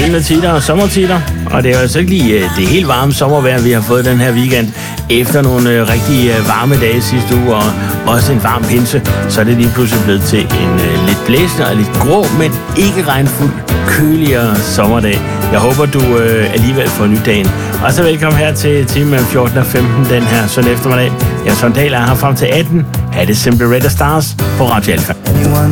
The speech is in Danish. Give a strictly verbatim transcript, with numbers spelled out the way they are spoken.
gyldne tider og sommertider. Og det er jo altså ikke lige det helt varme sommervejr, vi har fået den her weekend. Efter nogle rigtig varme dage sidste uge, og også en varm pinse, så er det lige pludselig blevet til en lidt blæsende og lidt grå, men ikke regnfuld, køligere sommerdag. Jeg håber, du øh, alligevel får nydagen. Og så velkommen her til time mellem fjorten og femten den her søndag eftermiddag. Jeg er Sondal, er her frem til atten. Ha' det Simple Red Stars på Radio Alfa. Anyone